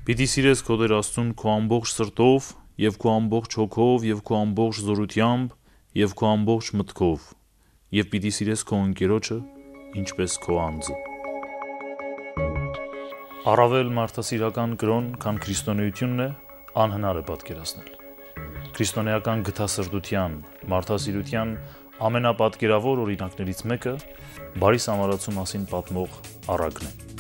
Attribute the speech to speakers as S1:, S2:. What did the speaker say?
S1: Պիտի սիրես քո Տեր Աստծուն քո ամբողջ սրտով եւ քո ամբողջ հոգով եւ քո ամբողջ զորությամբ եւ քո ամբողջ մտքով եւ պիտի սիրես քո ընկերոջը ինչպես քո անձը։ Առավել մարդասիրական կրոն, քան քրիստոնեությունն է, անհնար է պատկերացնել։ Քրիստոնեական գթասրտության, մարդասիրության ամենապատկերավոր օրինակներից մեկը բարի սամարացու մասին պատմող առակն է։